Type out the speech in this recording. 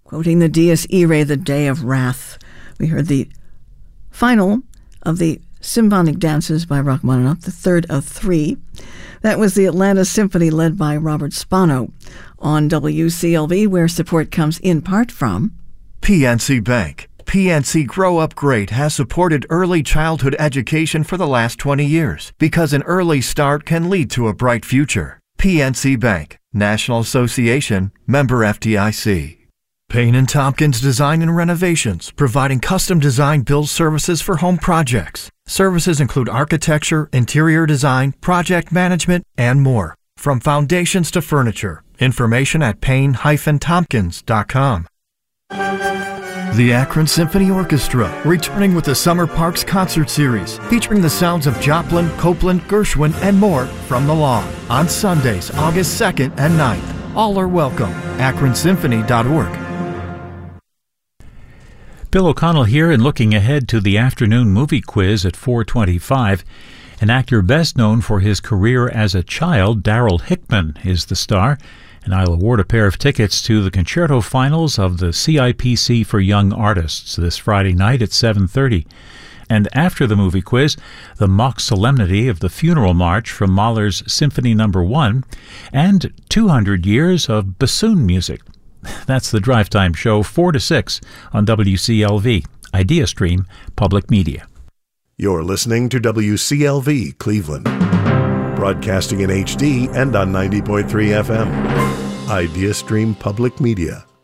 quoting the Dies Irae, the Day of Wrath. We heard the final of the Symphonic Dances by Rachmaninoff, the third of three. That was the Atlanta Symphony led by Robert Spano on WCLV, where support comes in part from PNC Bank. PNC Grow Up Great has supported early childhood education for the last 20 years because an early start can lead to a bright future. PNC Bank, National Association, member FDIC. Payne & Tompkins Design and Renovations, providing custom design build services for home projects. Services include architecture, interior design, project management, and more. From foundations to furniture. Information at payne-tompkins.com. The Akron Symphony Orchestra, returning with the Summer Parks Concert Series, featuring the sounds of Joplin, Copeland, Gershwin, and more from the lawn on Sundays, August 2nd and 9th. All are welcome. AkronSymphony.org. Bill O'Connell here, and looking ahead to the afternoon movie quiz at 4:25. An actor best known for his career as a child, Darryl Hickman, is the star, and I'll award a pair of tickets to the concerto finals of the CIPC for Young Artists this Friday night at 7:30. And after the movie quiz, the mock solemnity of the funeral march from Mahler's Symphony No. 1 and 200 years of bassoon music. That's the Drive Time Show, 4 to 6 on WCLV, IdeaStream Public Media. You're listening to WCLV Cleveland, broadcasting in HD and on 90.3 FM. IdeaStream Public Media.